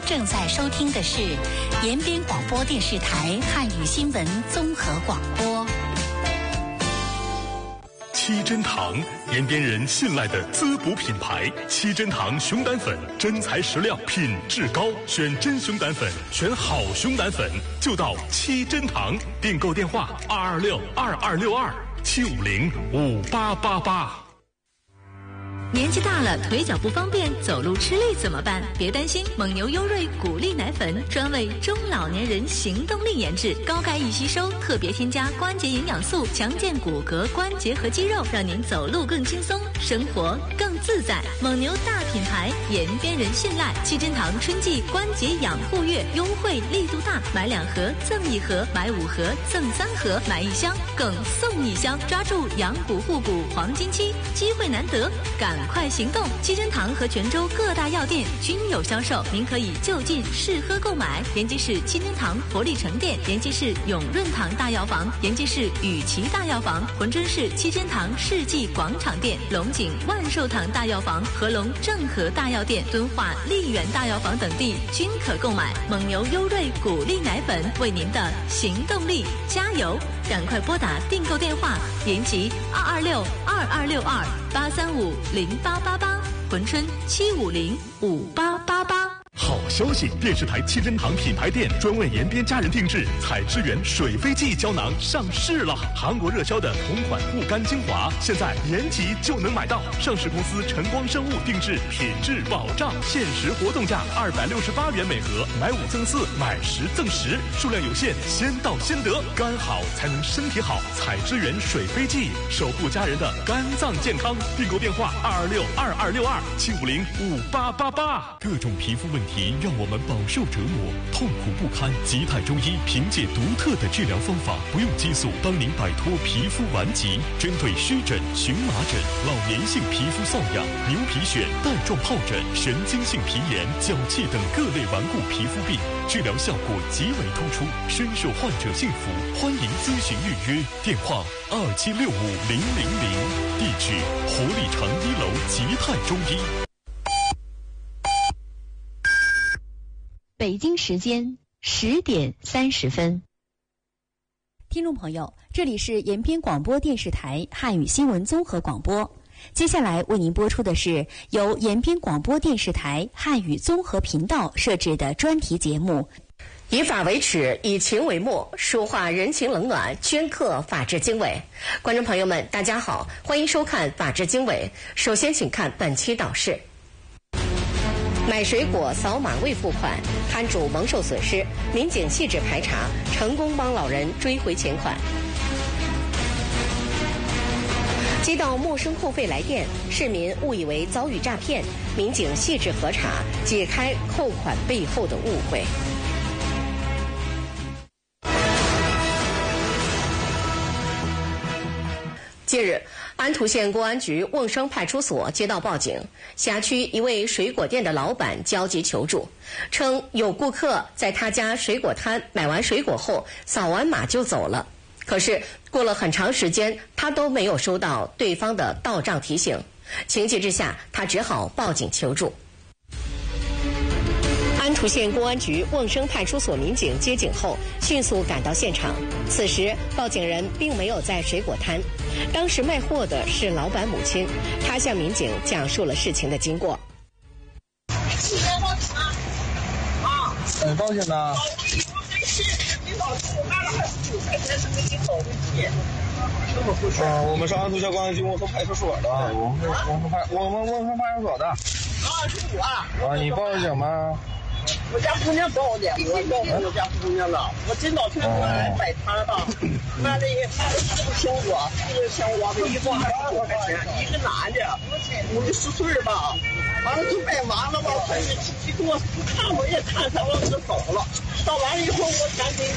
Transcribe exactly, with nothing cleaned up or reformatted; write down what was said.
正在收听的是延边广播电视台汉语新闻综合广播。 七珍堂，延边人信赖的滋补品牌。七珍堂熊胆粉，真材实料，品质高，选真熊胆粉，选好熊胆粉，就到七珍堂。订购电话：二二六二二六二七五零五八八八。 年纪大了，腿脚不方便，走路吃力怎么办？别担心，蒙牛优瑞谷粒奶粉专为中老年人行动力研制，高钙易吸收，特别添加关节营养素，强健骨骼、关节和肌肉，让您走路更轻松，生活更自在。蒙牛大品牌，延边人信赖。七珍堂春季关节养护月优惠力度大，买两盒赠一盒，买五盒赠三盒，买一箱更送一箱，抓住养骨护骨黄金期，机会难得，赶快行动！七珍堂和泉州各大药店均有销售，您可以就近试喝购买。延吉市七珍堂佛力城店、延吉市永润堂大药房、延吉市雨琦大药房、珲春市七珍堂世纪广场店、龙井万寿堂大药房、合龙正和大药店、敦化丽园大药房等地均可购买。蒙牛优瑞谷粒奶粉为您的行动力加油！赶快拨打订购电话：延吉二二六二二六二八三五零八八八，珲春七五零五八八八。 好消息！电视台七珍堂品牌店专为延边家人定制采之源水飞蓟胶囊上市了。韩国热销的同款护肝精华，现在延吉就能买到。上市公司晨光生物定制，品质保障，限时活动价二百六十八元每盒，买五赠四，买十赠十，数量有限，先到先得。肝好才能身体好，采之源水飞蓟，守护家人的肝脏健康。订购电话：二二六二二六二七五零五八八八。各种皮肤问题。题让我们饱受折磨，痛苦不堪。吉泰中医凭借独特的治疗方法，不用激素，帮您摆脱皮肤顽疾。针对湿疹、荨麻疹、老年性皮肤瘙痒、牛皮癣、带状疱疹、神经性皮炎、脚气等各类顽固皮肤病，治疗效果极为突出，深受患者信服。欢迎咨询预约，电话二七六五零零零，地址活力城一楼吉泰中医。 北京时间十点三十分。 听众朋友，这里是延边广播电视台汉语新闻综合广播。接下来为您播出的是由延边广播电视台汉语综合频道设置的专题节目。 以法为尺，以情为墨，书画人情冷暖，镌刻法治经纬。观众朋友们，大家好，欢迎收看法治经纬。首先请看本期导视。买水果扫码未付款，摊主蒙受损失，民警细致排查，成功帮老人追回钱款。接到陌生扣费来电，市民误以为遭遇诈骗，民警细致核查，解开扣款背后的误会。近日，安图县公安局瓮声派出所接到报警，辖区一位水果店的老板焦急求助，称有顾客在他家水果摊买完水果后扫完码就走了，可是过了很长时间，他都没有收到对方的到账提醒。情急之下，他只好报警求助。安图县公安局瓮声派出所民警接警后，迅速赶到现场。此时，报警人并没有在水果摊，当时卖货的是老板母亲。她向民警讲述了事情的经过。 很高兴呢。哦，我们是安图县公安局瓮声派出所的，我们是瓮声派，我们瓮声派出所的。啊，是我。啊，你报的警吗？ 我家姑娘报的，我告诉我家姑娘了。我今早上我来摆摊的，那里四个小伙，四个小伙子一共二十多块钱，一个男的，五六十岁吧。完了就摆完了吧，他是提给我不看我也看他，我就走了。到完了以后我赶紧。